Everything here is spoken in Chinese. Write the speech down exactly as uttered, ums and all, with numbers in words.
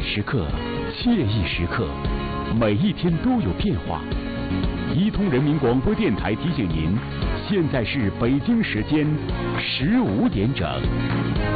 时刻、惬意时刻，每一天都有变化。一通人民广播电台提醒您，现在是北京时间十五点整。